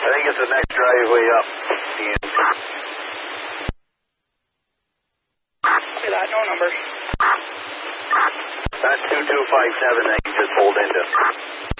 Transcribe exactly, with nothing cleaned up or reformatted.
I think it's the next driveway up. See that? No numbers. That's two two five seven that you just pulled into.